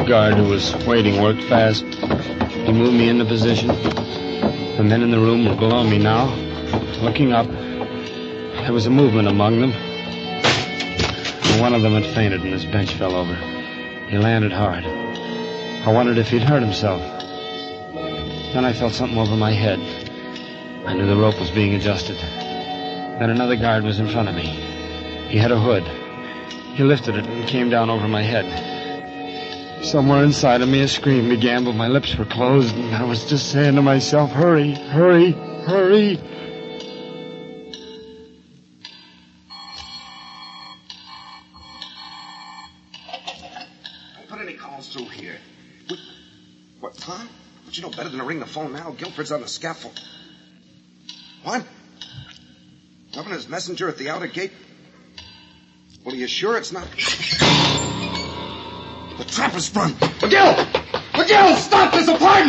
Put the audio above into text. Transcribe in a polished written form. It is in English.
guard who was waiting worked fast. He moved me into position. The men in the room were below me now. Looking up, there was a movement among them. One of them had fainted and his bench fell over. He landed hard. I wondered if he'd hurt himself. Then I felt something over my head. I knew the rope was being adjusted. Then another guard was in front of me. He had a hood. He lifted it and came down over my head. Somewhere inside of me a scream began, but my lips were closed, and I was just saying to myself, hurry, hurry, hurry. Don't put any calls through here. What, Tom? But you know better than to ring the phone now. Guilford's on the scaffold. What? Governor's messenger at the outer gate? Well, are you sure it's not? The trap is sprung. McGill! McGill, stop! There's a party!